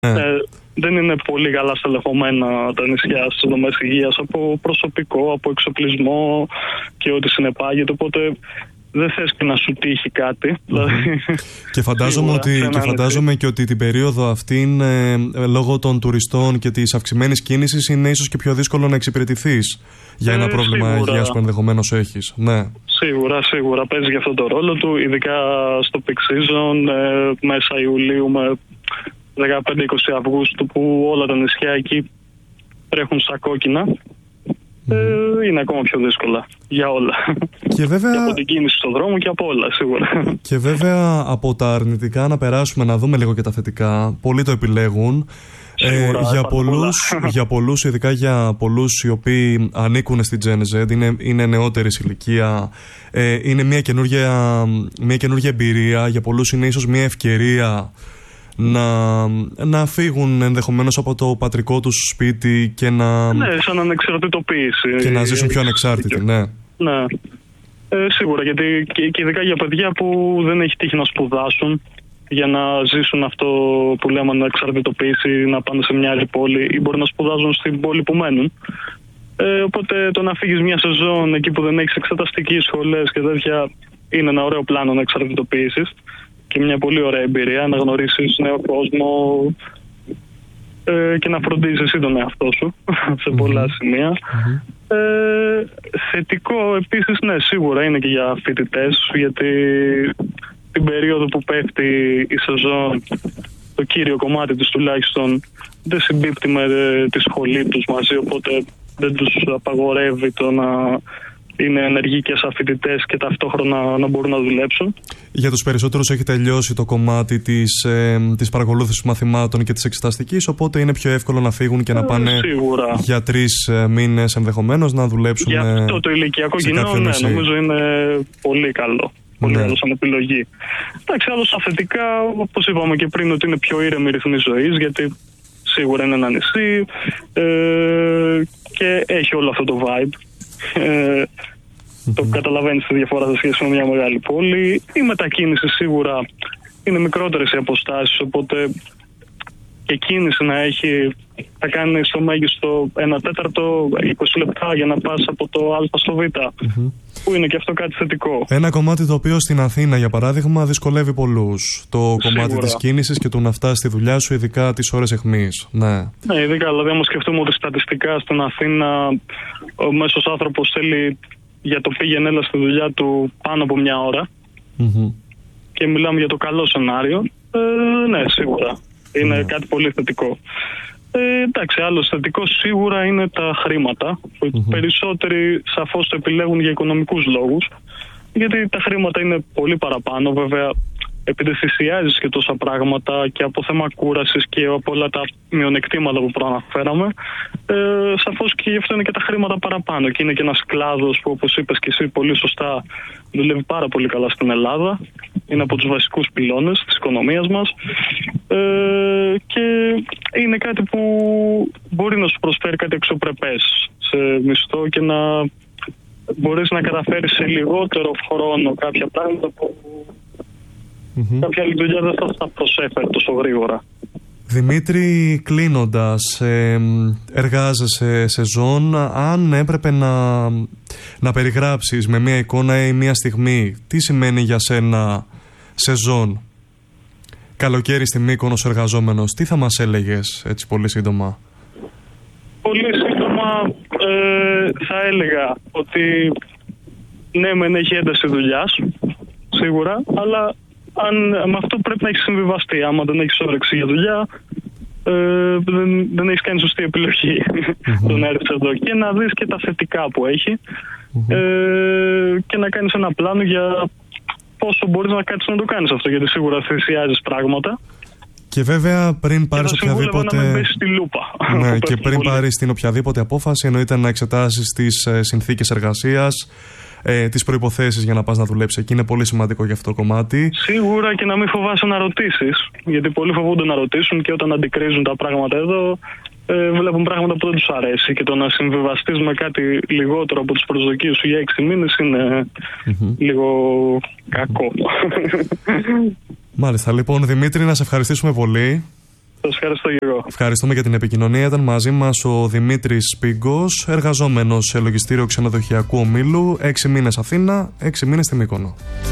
Δεν είναι πολύ καλά στελεχωμένα τα νησιά στις δομές υγείας από προσωπικό, από εξοπλισμό και ό,τι συνεπάγεται, οπότε δεν θες και να σου τύχει κάτι. Και φαντάζομαι και ότι την περίοδο αυτή, λόγω των τουριστών και της αυξημένης κίνησης, είναι ίσως και πιο δύσκολο να εξυπηρετηθείς για ένα πρόβλημα υγείας που ενδεχομένως έχεις. Ναι. Σίγουρα παίζει για αυτό το ρόλο του, ειδικά στο peak season, μέσα Ιουλίου με 15-20 Αυγούστου, που όλα τα νησιά εκεί τρέχουν στα κόκκινα. Είναι ακόμα πιο δύσκολα για όλα. Και βέβαια, και από την κίνηση στον δρόμο και από όλα, σίγουρα. Και βέβαια από τα αρνητικά να περάσουμε να δούμε λίγο και τα θετικά. Πολλοί το επιλέγουν. Για πολλούς, ειδικά για πολλούς οι οποίοι ανήκουν στη Gen Z, είναι νεότερης ηλικία, είναι μια καινούργια εμπειρία. Για πολλούς είναι ίσως μια ευκαιρία να φύγουν ενδεχομένως από το πατρικό τους σπίτι και να... Ναι, σαν ανεξαρτητοποίηση. Και να ζήσουν πιο ανεξάρτητοι, ναι. Ναι. Σίγουρα, γιατί και ειδικά για παιδιά που δεν έχει τύχει να σπουδάσουν για να ζήσουν αυτό που λέμε ανεξαρτητοποίηση, να πάνε σε μια άλλη πόλη ή μπορεί να σπουδάζουν στην πόλη που μένουν. Οπότε το να φύγεις μια σεζόν εκεί που δεν έχεις εξεταστική, σχολές και τέτοια, είναι ένα ωραίο πλάνο ανεξαρτητοποίησης και μια πολύ ωραία εμπειρία να γνωρίσεις νέο κόσμο και να φροντίζεις εσύ τον εαυτό σου σε πολλά σημεία. Θετικό επίσης, ναι, σίγουρα είναι και για φοιτητές, γιατί την περίοδο που πέφτει η σεζόν, το κύριο κομμάτι της τουλάχιστον δεν συμπίπτει με τη σχολή τους μαζί, οπότε δεν τους απαγορεύει το να είναι ενεργοί και σαν φοιτητές και ταυτόχρονα να μπορούν να δουλέψουν. Για τους περισσότερους έχει τελειώσει το κομμάτι της παρακολούθησης μαθημάτων και της εξεταστικής, οπότε είναι πιο εύκολο να φύγουν και να πάνε για 3 μήνες ενδεχομένως να δουλέψουν. Για αυτό το ηλικιακό κοινό, ναι, νομίζω είναι πολύ καλό. Πολύ καλό σαν επιλογή. Εντάξει, άλλο στα θετικά, όπως είπαμε και πριν, ότι είναι πιο ήρεμη ρυθμή ζωής, γιατί σίγουρα είναι ένα νησί και έχει όλο αυτό το vibe. Το καταλαβαίνεις τη διαφορά σε σχέση με μια μεγάλη πόλη. Η μετακίνηση σίγουρα είναι μικρότερες οι αποστάσεις, οπότε και κίνηση να έχει, θα κάνει στο μέγιστο 1/4, 20 λεπτά για να πας από το Α στο Β, που είναι και αυτό κάτι θετικό. Ένα κομμάτι το οποίο στην Αθήνα, για παράδειγμα, δυσκολεύει πολλούς. Το κομμάτι της κίνησης και του να φτάσει στη δουλειά σου, ειδικά τις ώρες αιχμής. Ναι, ειδικά, δηλαδή, άμα σκεφτούμε ότι στατιστικά στην Αθήνα ο μέσος άνθρωπος θέλει για το πήγαινε έλα στη δουλειά του πάνω από μια ώρα. Και μιλάμε για το καλό σενάριο. Ναι, σίγουρα. Είναι κάτι πολύ θετικό. Εντάξει, άλλο θετικό σίγουρα είναι τα χρήματα. Που περισσότεροι σαφώς το επιλέγουν για οικονομικούς λόγους. Γιατί τα χρήματα είναι πολύ παραπάνω. Βέβαια, επειδή θυσιάζεις και τόσα πράγματα και από θέμα κούρασης και από όλα τα μειονεκτήματα που προαναφέραμε, σαφώς και γι' αυτό είναι και τα χρήματα παραπάνω. Και είναι και ένας κλάδος που, όπως είπες και εσύ πολύ σωστά, δουλεύει πάρα πολύ καλά στην Ελλάδα. Είναι από τους βασικούς πυλώνες της οικονομίας μας. Και είναι κάτι που μπορεί να σου προσφέρει κάτι αξιοπρεπές σε μισθό και να μπορείς να καταφέρεις σε λιγότερο χρόνο κάποια πράγματα που κάποια άλλη δουλειά δεν θα προσέφερε τόσο γρήγορα. Δημήτρη, κλείνοντας, εργάζεσαι σεζόν. Αν έπρεπε να περιγράψεις με μια εικόνα ή μια στιγμή, τι σημαίνει για σένα σεζόν? Καλοκαίρι στη Μύκονος εργαζόμενος, τι θα μας έλεγες έτσι πολύ σύντομα? Πολύ σύντομα θα έλεγα ότι ναι, μεν έχει ένταση δουλειάς, σίγουρα, αλλά με αυτό πρέπει να έχεις συμβιβαστεί. Άμα δεν έχεις όρεξη για δουλειά, δεν έχεις κάνει σωστή επιλογή το να έρθεις εδώ. Και να δεις και τα θετικά που έχει και να κάνεις ένα πλάνο για πόσο μπορείς να κάτσεις να το κάνεις αυτό, γιατί σίγουρα θυσιάζεις πράγματα. Και βέβαια πριν πάρεις οποιαδήποτε... να με πέσεις στη λούπα. Ναι, και πριν πάρεις την οποιαδήποτε απόφαση, εννοείται να εξετάσεις τις συνθήκες εργασίας, τις προϋποθέσεις για να πας να δουλέψεις εκεί. Είναι πολύ σημαντικό για αυτό το κομμάτι. Σίγουρα, και να μην φοβάσαι να ρωτήσεις, γιατί πολλοί φοβούνται να ρωτήσουν και όταν αντικρίζουν τα πράγματα εδώ βλέπουν πράγματα που δεν τους αρέσει, και το να συμβιβαστείς με κάτι λιγότερο από τις προσδοκίες σου για 6 μήνες είναι λίγο κακό. Μάλιστα, λοιπόν, Δημήτρη, να σε ευχαριστήσουμε πολύ. Σας ευχαριστώ, Γιώργο. Ευχαριστούμε για την επικοινωνία. Ήταν μαζί μας ο Δημήτρης Πίγκος, εργαζόμενος σε λογιστήριο ξενοδοχειακού ομίλου, 6 μήνες Αθήνα, 6 μήνες στη Μύκονο.